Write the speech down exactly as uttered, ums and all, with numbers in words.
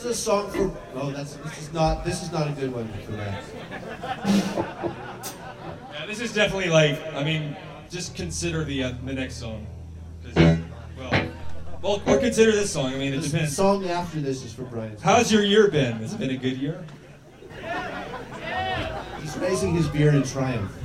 is a song for. Oh, that's this is not this is not a good one for that. Yeah, this is definitely like. I mean, just consider the uh, the next song. 'Cause, well, well, or consider this song. I mean, it This, the depends. song after this is for Brian. How's your year been? Has it been a good year? He's raising his beard in triumph.